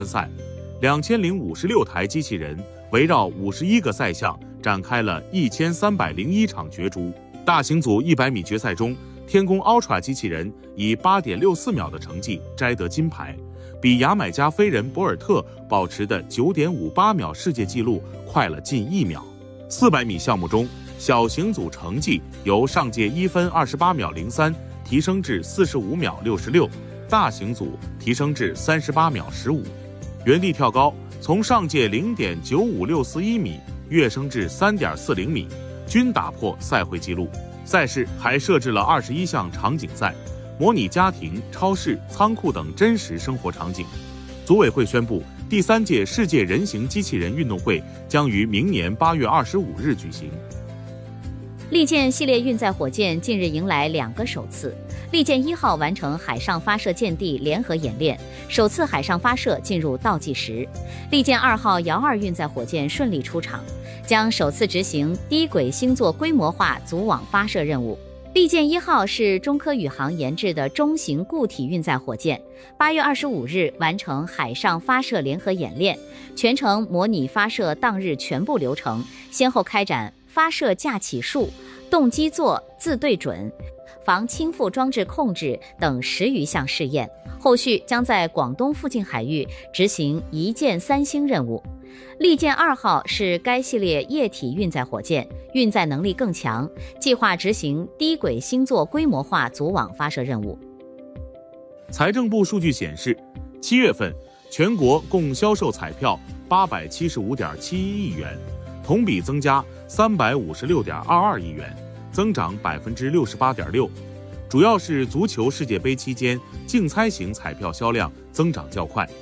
赛，2056台机器人围绕51个赛项展开了1301场角逐。大型组100米决赛中，天宫 Ultra 机器人以8.64秒的成绩摘得金牌，比牙买加飞人博尔特保持的9.58秒世界纪录快了近1秒。400米项目中，小型组成绩由上届1分28秒03提升至45秒66，大型组提升至38秒15。原地跳高从上届0.95641米跃升至3.40米，均打破赛会纪录。赛事还设置了21项场景赛，模拟家庭、超市、仓库等真实生活场景。组委会宣布，第3届世界人形机器人运动会将于明年8月25日举行。 利剑系列运载火箭近日迎来2个首次。利剑1号完成海上发射舰地联合演练，首次海上发射进入倒计时。利剑2号遥2运载火箭顺利出场，将首次执行低轨星座规模化组网发射任务。利剑1号是中科宇航研制的中型固体运载火箭，8月25日完成海上发射联合演练，全程模拟发射当日全部流程，先后开展发射架起数、动机座自对准、防倾覆装置控制等10余项试验，后续将在广东附近海域执行一箭3星任务。利剑2号是该系列液体运载火箭，运载能力更强，计划执行低轨星座规模化组网发射任务。 财政部数据显示，7月份全国共销售彩票875.71亿元，同比增加356.22亿元，增长68.6%，主要是足球世界杯期间竞猜型彩票销量增长较快。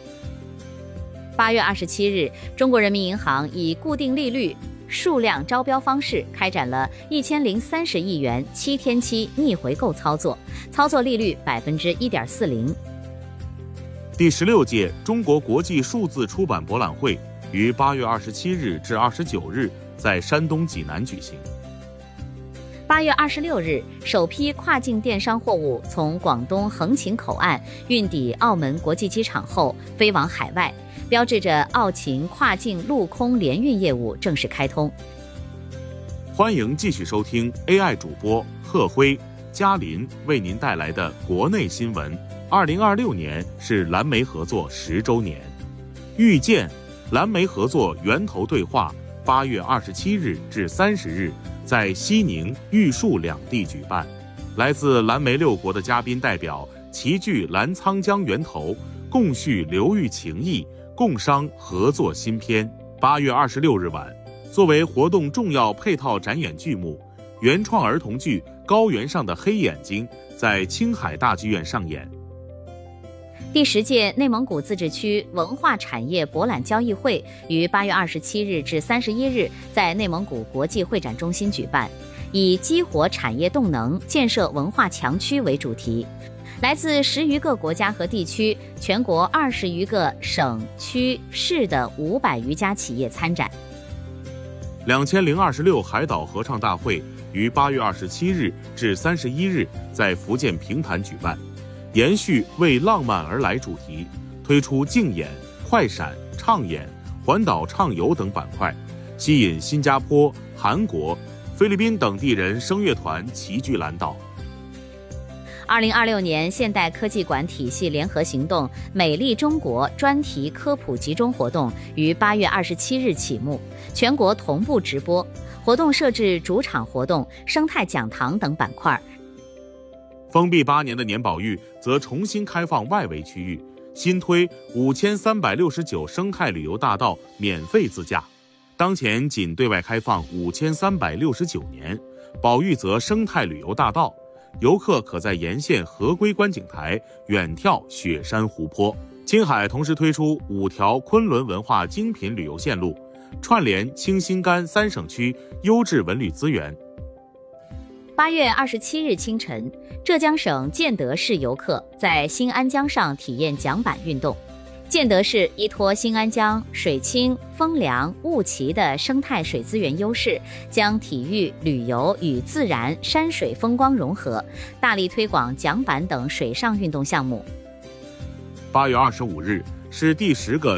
8月27日，中国人民银行以固定利率数量招标方式开展了1030亿元7天期逆回购操作，操作利率1.40%。 第16届中国国际数字出版博览会于8月27日至29日在山东济南举行。 8月26日，首批跨境电商货物从广东横琴口岸运抵澳门国际机场后飞往海外，标志着澳秦跨境陆空联运业务正式开通。 欢迎继续收听 AI 主播贺辉、嘉林为您带来的国内新闻。2026年是蓝莓合作10周年，遇见蓝莓合作源头对话8月27日至30日在西宁、玉树两地举办，来自蓝莓6国的嘉宾代表齐聚澜沧江源头，共叙流域情谊，共商合作新篇。8月26日晚，作为活动重要配套展演剧目，原创儿童剧《高原上的黑眼睛》在青海大剧院上演。 第10届内蒙古自治区文化产业博览交易会于8月27日至31日在内蒙古国际会展中心举办，以激活产业动能，建设文化强区为主题。来自10余个国家和地区，全国20余个省、区、市的500余家企业参展。 2026海岛合唱大会于8月27日至31日在福建平潭举办，延续为浪漫而来主题，推出竞演、快闪、畅演、环岛畅游等板块，吸引新加坡、韩国、菲律宾等地人声乐团齐聚蓝岛。 2026年现代科技馆体系联合行动美丽中国专题科普集中活动于8月27日启幕，全国同步直播。活动设置主场活动、生态讲堂等板块。 封闭8年的年宝玉则重新开放外围区域，新推5369生态旅游大道免费自驾。当前仅对外开放5369年，宝玉则生态旅游大道，游客可在沿线合规观景台远眺雪山湖泊。青海同时推出5条昆仑文化精品旅游线路，串联青新甘3省区优质文旅资源。 8月27日清晨，浙江省建德市游客在新安江上体验桨板运动。建德市依托新安江水清、风凉、雾奇的生态水资源优势，将体育、旅游与自然、山水风光融合，大力推广桨板等水上运动项目。 8月25日， 是第10个